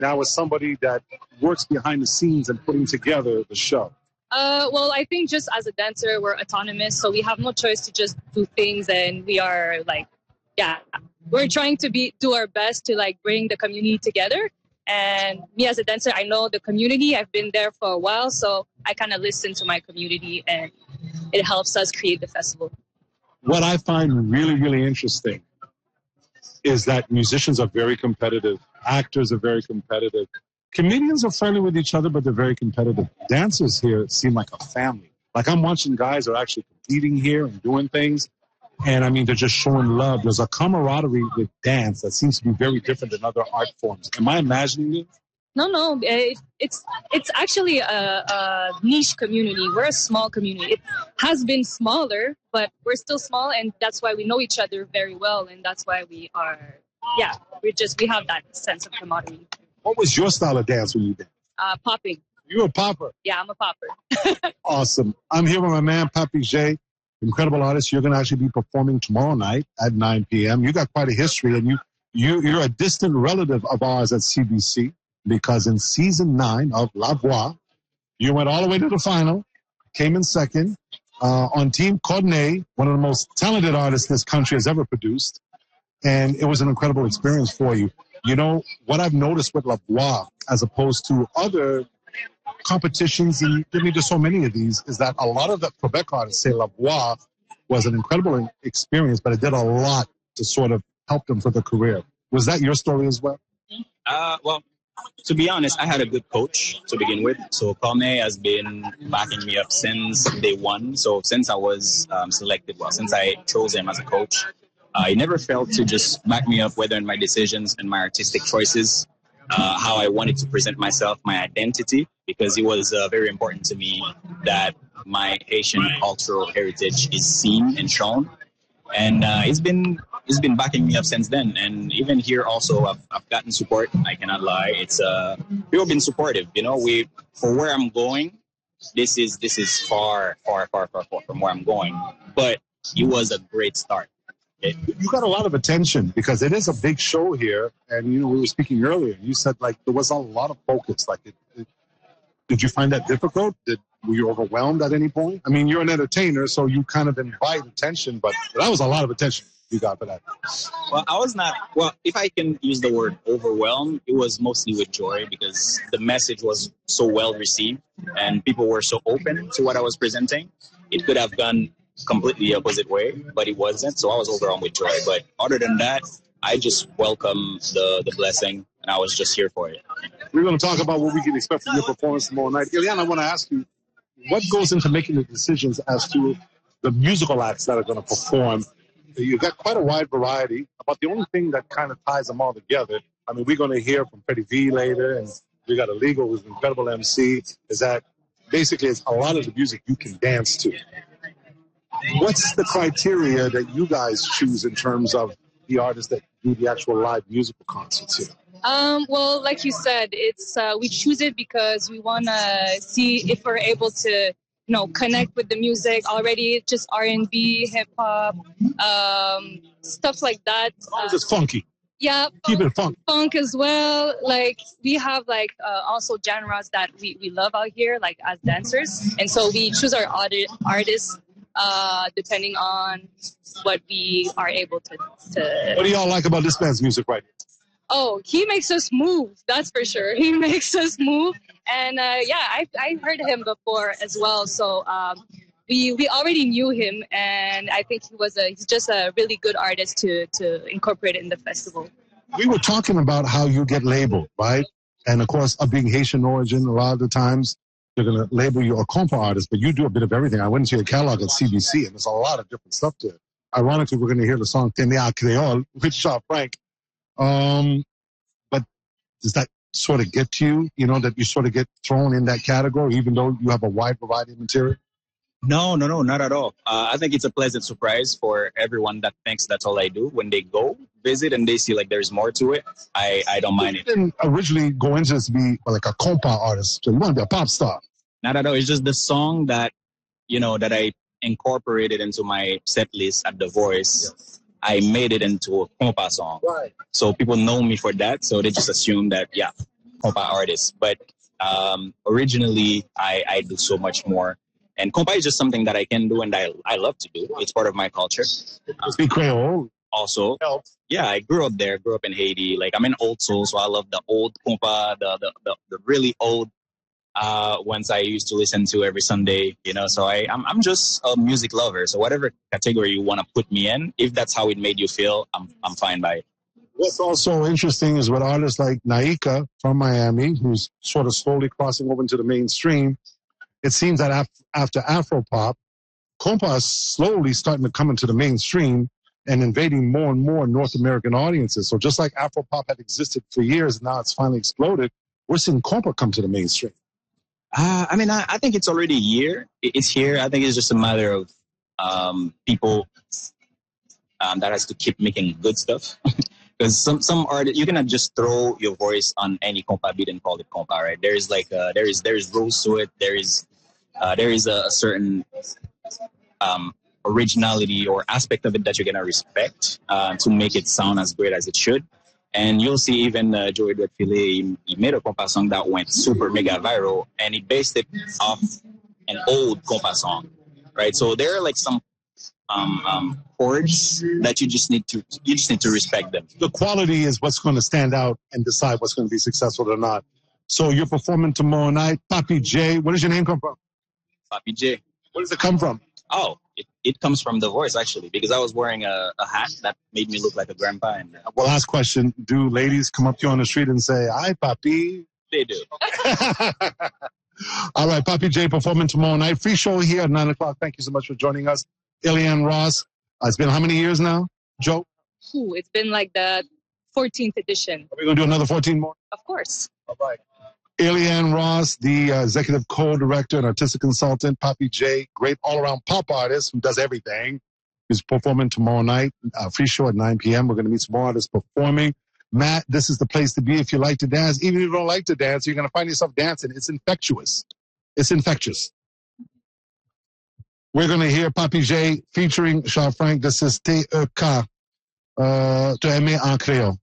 now as somebody that works behind the scenes and putting together the show? Well, I think just as a dancer, we're autonomous, so we have no choice to just do things, and we are like, yeah, we're trying to do our best to like bring the community together. And me as a dancer, I know the community. I've been there for a while, so I kind of listen to my community, and it helps us create the festival. What I find really, really interesting is that musicians are very competitive, actors are very competitive, comedians are friendly with each other, but they're very competitive. Dancers here seem like a family. Like I'm watching guys are actually competing here and doing things. And I mean, they're just showing love. There's a camaraderie with dance that seems to be very different than other art forms. Am I imagining it? No. It's actually a niche community. We're a small community. It has been smaller, but we're still small, and that's why we know each other very well, and that's why we have that sense of camaraderie. What was your style of dance when you did? Popping. You a popper? Yeah, I'm a popper. Awesome. I'm here with my man, Papi J, incredible artist. You're going to actually be performing tomorrow night at 9 p.m. You got quite a history, and you're a distant relative of ours at CBC, because in season 9 of La Voix, you went all the way to the final, came in second on Team Cornet, one of the most talented artists this country has ever produced, and it was an incredible experience for you. You know, what I've noticed with La Voix, as opposed to other competitions, and there's so many of these, is that a lot of the Quebec artists say La Voix was an incredible experience, but it did a lot to sort of help them for their career. Was that your story as well? Well, to be honest, I had a good coach to begin with. So Cornet has been backing me up since day one. So since I was selected, since I chose him as a coach, he never failed to just back me up, whether in my decisions and my artistic choices, how I wanted to present myself, my identity, because it was very important to me that my Haitian cultural heritage is seen and shown. And he's been backing me up since then. And even here also, I've gotten support. I cannot lie. It's people have been supportive. You know, for where I'm going, this is far from where I'm going. But it was a great start. You got a lot of attention because it is a big show here. And, you know, we were speaking earlier. You said, like, there was a lot of focus. Like, did you find that difficult? Were you overwhelmed at any point? I mean, you're an entertainer, so you kind of invite attention, but that was a lot of attention you got for that. Well, I was not, if I can use the word overwhelmed, it was mostly with joy because the message was so well received and people were so open to what I was presenting. It could have gone completely the opposite way, but it wasn't. So I was overwhelmed with joy. But other than that, I just welcome the blessing, and I was just here for it. We're going to talk about what we can expect from your performance tomorrow night. Ileana, I want to ask you, what goes into making the decisions as to the musical acts that are going to perform? You've got quite a wide variety, but the only thing that kind of ties them all together, I mean, we're going to hear from Freddie V later, and we got Illegal, who's an incredible MC, is that basically it's a lot of the music you can dance to. What's the criteria that you guys choose in terms of the artists that do the actual live musical concerts here? Well, like you said, it's we choose it because we want to see if we're able to, connect with the music already. Just R&B, hip hop, stuff like that. Just funky. Yeah, keep it funk. Funk as well. Like we have also genres that we love out here, like as dancers, and so we choose our artists depending on what we are able to. What do y'all like about this man's music right now? Oh, he makes us move. That's for sure. He makes us move. And I heard him before as well. So we already knew him. And I think he's just a really good artist to incorporate it in the festival. We were talking about how you get labeled, right? And of course, being Haitian origin, a lot of the times they're going to label you a compa artist, but you do a bit of everything. I went into your catalog at CBC and there's a lot of different stuff there. Ironically, we're going to hear the song Ténéa Creole with Shaw Frank. But does that sort of get to you, that you sort of get thrown in that category, even though you have a wide variety of material? No, not at all. I think it's a pleasant surprise for everyone that thinks that's all I do. When they go visit and they see like there's more to it, I don't mind it. You didn't originally go into this to be like a compa artist, so you want to be a pop star. Not at all. It's just the song that, that I incorporated into my set list at The Voice. Yes. I made it into a compa song. Right. So people know me for that. So they just assume that, compa artist. But originally, I do so much more. And compa is just something that I can do and I love to do. It's part of my culture. Speak Creole. Also, yeah, I grew up there, grew up in Haiti. Like, I'm an old soul, so I love the old compa, the really old ones I used to listen to every Sunday, you know. So I'm just a music lover. So whatever category you want to put me in, if that's how it made you feel, I'm fine by it. What's also interesting is with artists like Naika from Miami, who's sort of slowly crossing over into the mainstream, it seems that after Afropop, compa is slowly starting to come into the mainstream and invading more and more North American audiences. So just like Afropop had existed for years, now it's finally exploded, we're seeing compa come to the mainstream. I mean, I think it's already here. It's here. I think it's just a matter of people that has to keep making good stuff. Because some artists, you cannot just throw your voice on any compa beat and call it compa, right? There is like there is rules to it. There is a certain originality or aspect of it that you're gonna respect to make it sound as great as it should. And you'll see even Joey Edward File, he made a compa song that went super mega viral, and he based it off an old compa song, right? So there are like some chords that you just need to respect them. The quality is what's going to stand out and decide what's going to be successful or not. So you're performing tomorrow night. Papi J, where does your name come from? Papi J. Where does it come from? Oh, it comes from the voice, actually, because I was wearing a hat that made me look like a grandpa. And, well, last question. Do ladies come up to you on the street and say, "Hi, Papi"? They do. All right, Papi J performing tomorrow night. Free show here at 9 o'clock. Thank you so much for joining us. Eliane Ross. It's been how many years now, Joe? Ooh, it's been like the 14th edition. Are we going to do another 14 more? Of course. All right. Eliane Ross, the executive co-director and artistic consultant. Papi J, great all-around pop artist who does everything. He's performing tomorrow night. Free show at 9 p.m. We're going to meet some more artists performing. Matt, this is the place to be if you like to dance. Even if you don't like to dance, you're going to find yourself dancing. It's infectious. It's infectious. We're going to hear Papi J featuring Shaw Frank. This is T.E.K. Te aimer en créole.